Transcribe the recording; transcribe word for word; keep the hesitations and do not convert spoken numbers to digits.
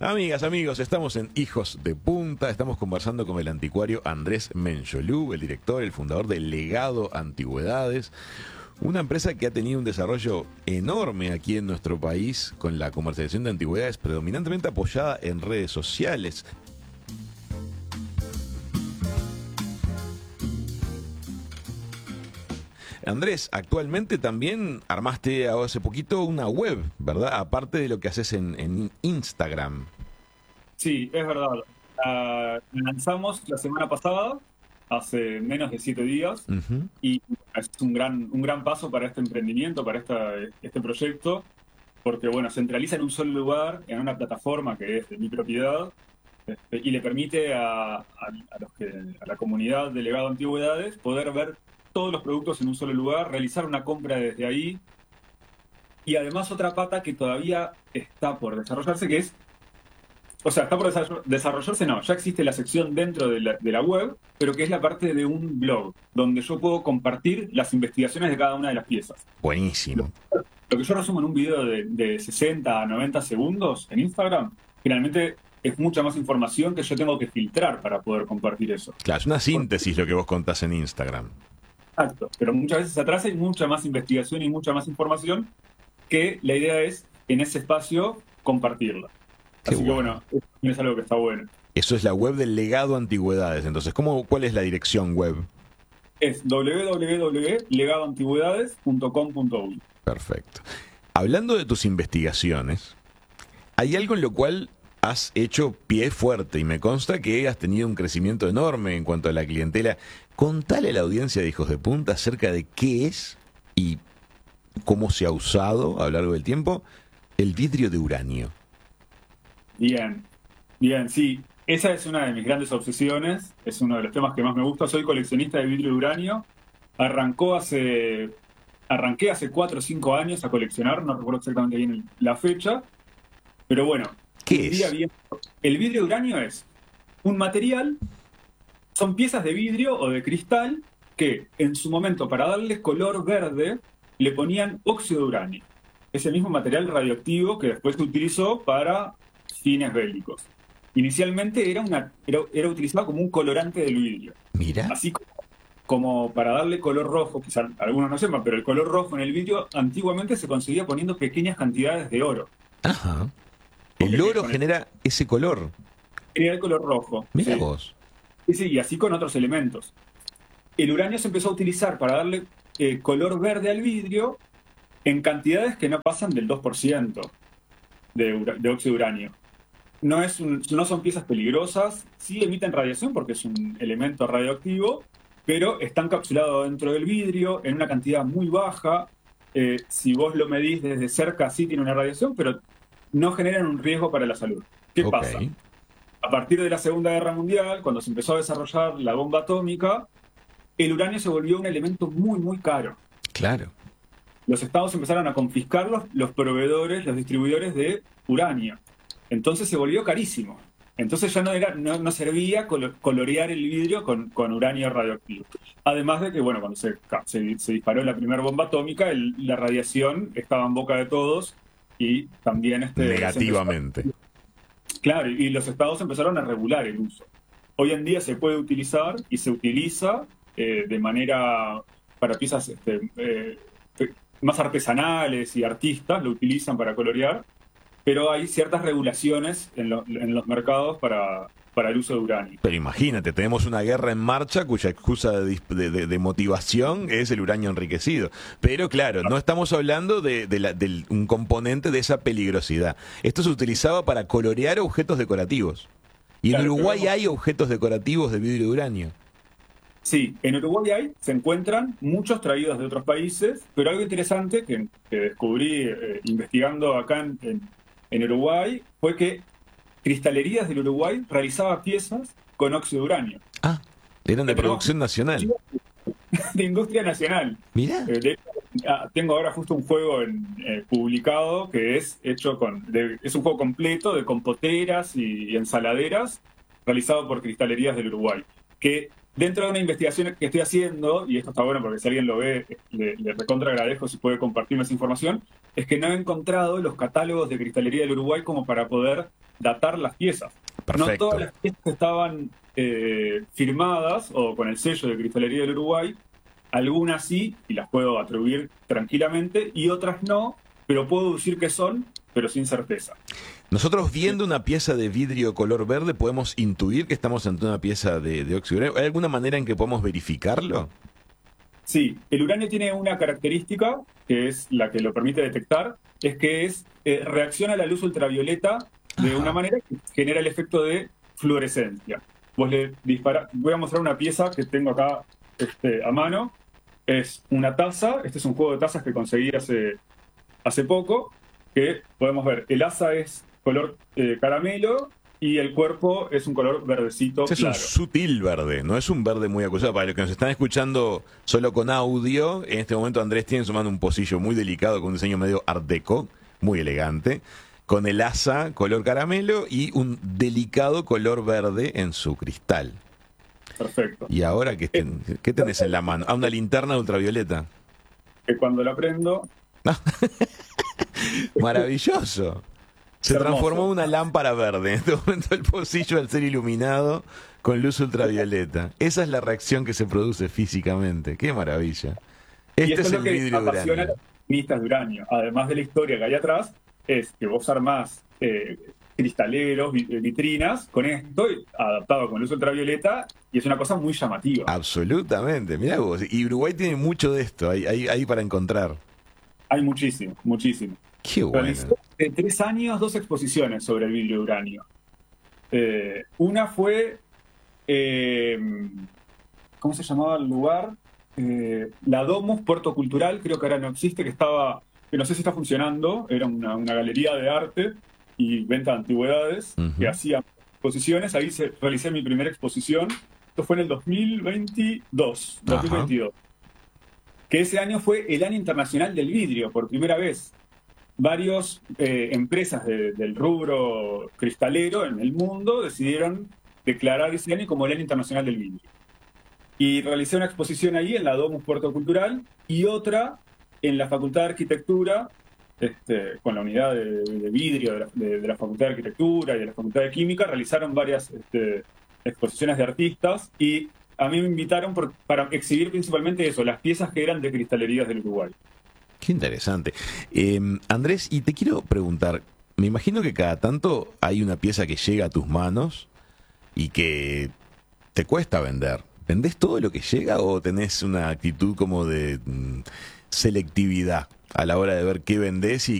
Amigas, amigos, estamos en Hijos de Punta, estamos conversando con el anticuario Andrés Mencholú, el director, el fundador de Legado Antigüedades, una empresa que ha tenido un desarrollo enorme aquí en nuestro país con la comercialización de antigüedades predominantemente apoyada en redes sociales. Andrés, actualmente también armaste hace poquito una web, ¿verdad? Aparte de lo que haces en, en Instagram. Sí, es verdad. La lanzamos la semana pasada, hace menos de siete días, Uh-huh. y es un gran, un gran paso para este emprendimiento, para esta, este proyecto, porque bueno, centraliza en un solo lugar, en una plataforma que es de mi propiedad, este, y le permite a, a, a los que, a la comunidad de Legado Antigüedades poder ver todos los productos en un solo lugar, realizar una compra desde ahí, y además otra pata que todavía está por desarrollarse, que es, o sea, está por desarroll- desarrollarse, no, ya existe la sección dentro de la, de la web, pero que es la parte de un blog, donde yo puedo compartir las investigaciones de cada una de las piezas. Buenísimo. Lo que yo resumo en un video de, de sesenta a noventa segundos en Instagram, finalmente es mucha más información que yo tengo que filtrar para poder compartir eso. Claro, es una síntesis lo que vos contás en Instagram. Exacto, pero muchas veces atrás hay mucha más investigación y mucha más información que la idea es, en ese espacio, compartirla. Qué Así bueno. que bueno, es algo que está bueno. Eso es la web del Legado Antigüedades. Entonces, ¿cómo, ¿cuál es la dirección web? Es doble u doble u doble u punto legado antigüedades punto com punto u y. Perfecto. Hablando de tus investigaciones, hay algo en lo cual has hecho pie fuerte y me consta que has tenido un crecimiento enorme en cuanto a la clientela. Contale a la audiencia de Hijos de Punta acerca de qué es y cómo se ha usado a lo largo del tiempo el vidrio de uranio. Bien, bien, sí. Esa es una de mis grandes obsesiones, es uno de los temas que más me gusta. Soy coleccionista de vidrio de uranio. Arrancó hace, arranqué hace cuatro o cinco años a coleccionar, no recuerdo exactamente bien la fecha, pero bueno. ¿Qué un día es? bien- El vidrio de uranio es un material, son piezas de vidrio o de cristal que en su momento para darle color verde le ponían óxido de uranio. Ese mismo material radioactivo que después se utilizó para fines bélicos. Inicialmente era, una, era, era utilizado como un colorante del vidrio. Mira. Así como, como para darle color rojo, quizás algunos no sepan, pero el color rojo en el vidrio antiguamente se conseguía poniendo pequeñas cantidades de oro. Ajá. Porque El oro con el- genera ese color. Era el color rojo. Mira Sí. vos. Sí, sí, y así con otros elementos. El uranio se empezó a utilizar para darle eh, color verde al vidrio en cantidades que no pasan del dos por ciento de, ura- de óxido de uranio. No, es un- no son piezas peligrosas, sí emiten radiación porque es un elemento radioactivo, pero está encapsulado dentro del vidrio en una cantidad muy baja. Eh, si vos lo medís desde cerca, sí tiene una radiación, pero no generan un riesgo para la salud. ¿Qué Ok. pasa? A partir de la Segunda Guerra Mundial, cuando se empezó a desarrollar la bomba atómica, el uranio se volvió un elemento muy, muy caro. Claro. Los estados empezaron a confiscar los, los proveedores, los distribuidores de uranio. Entonces se volvió carísimo. Entonces ya no, era, no, no servía colo- colorear el vidrio con, con uranio radioactivo. Además de que, bueno, cuando se, se, se disparó la primera bomba atómica, el- la radiación estaba en boca de todos y también... Este, se empezó- Negativamente. Claro, y los estados empezaron a regular el uso. Hoy en día se puede utilizar y se utiliza eh, de manera para piezas este, eh, pe- más artesanales y artistas, lo utilizan para colorear, pero hay ciertas regulaciones en, lo- en los mercados para, para el uso de uranio. Pero imagínate, tenemos una guerra en marcha cuya excusa de, dis- de- de- de motivación es el uranio enriquecido. Pero claro, no estamos hablando de, de la- del- un componente de esa peligrosidad. Esto se utilizaba para colorear objetos decorativos. Y en Claro, Uruguay pero- hay objetos decorativos de vidrio de uranio. Sí, en Uruguay hay, se encuentran muchos traídos de otros países, pero algo interesante que, que descubrí eh, investigando acá en, en- en Uruguay fue que Cristalerías del Uruguay realizaba piezas con óxido de uranio, Ah, eran de Pero- producción nacional. de industria nacional. Mirá. Eh, de- ah, tengo ahora justo un juego en, eh, publicado que es hecho con, de- es un juego completo de compoteras y, y ensaladeras realizado por Cristalerías del Uruguay, que dentro de una investigación que estoy haciendo, y esto está bueno porque si alguien lo ve, le, le recontra agradezco si puede compartirme esa información, es que no he encontrado los catálogos de cristalería del Uruguay como para poder datar las piezas. Perfecto. No todas las piezas estaban eh, firmadas o con el sello de cristalería del Uruguay, algunas sí, y las puedo atribuir tranquilamente, y otras no, pero puedo decir que son, pero sin certeza. Nosotros viendo una pieza de vidrio color verde podemos intuir que estamos ante una pieza de, de óxido de uranio. ¿Hay alguna manera en que podamos verificarlo? Sí, el uranio tiene una característica que es la que lo permite detectar, es que es eh, reacciona a la luz ultravioleta de Ajá. una manera que genera el efecto de fluorescencia. Vos le disparás, voy a mostrar una pieza que tengo acá este, a mano. Es una taza, este es un juego de tazas que conseguí hace, hace poco, que podemos ver, el asa es color eh, caramelo y el cuerpo es un color verdecito Ese es claro. un sutil verde, no es un verde muy acusado. Para los que nos están escuchando solo con audio, en este momento Andrés tiene en su mano un pocillo muy delicado con un diseño medio art deco, muy elegante, con el asa color caramelo y un delicado color verde en su cristal. Perfecto. ¿Y ahora qué, ten, qué tenés en la mano? Ah, una linterna ultravioleta. Que cuando la prendo... Maravilloso. Se Hermoso. transformó en una lámpara verde. En este momento el pocillo al ser iluminado con luz ultravioleta. Esa es la reacción que se produce físicamente. ¡Qué maravilla! Este y esto es es el lo que vidrio de apasiona a uranio. los alquimistas de uranio. Además de la historia que hay atrás, es que vos armás eh, cristaleros, vitrinas, con esto, adaptado con luz ultravioleta, y es una cosa muy llamativa. Absolutamente, mirá vos. Y Uruguay tiene mucho de esto, ahí, ahí, ahí para encontrar. Hay muchísimo, muchísimo. Qué bueno. Realizó en tres años dos exposiciones sobre el vidrio de uranio. Eh, una fue, eh, ¿cómo se llamaba el lugar? Eh, la Domus Puerto Cultural, creo que ahora no existe, que estaba, que no sé si está funcionando, era una, una galería de arte y venta de antigüedades, Uh-huh. que hacía exposiciones. Ahí se, realicé mi primera exposición. Esto fue en el dos mil veintidós. dos mil veintidós. Que ese año fue el año internacional del vidrio, por primera vez. Varias eh, empresas de, del rubro cristalero en el mundo decidieron declarar ese año como el año internacional del vidrio. Y realicé una exposición ahí en la Domus Puerto Cultural y otra en la Facultad de Arquitectura, este, con la unidad de, de vidrio de la, de, de la Facultad de Arquitectura y de la Facultad de Química. Realizaron varias este, exposiciones de artistas y a mí me invitaron por, para exhibir principalmente eso, las piezas que eran de cristalerías del Uruguay. Qué interesante. Eh, Andrés, y te quiero preguntar, me imagino que cada tanto hay una pieza que llega a tus manos y que te cuesta vender. ¿Vendés todo lo que llega o tenés una actitud como de mm, selectividad a la hora de ver qué vendés y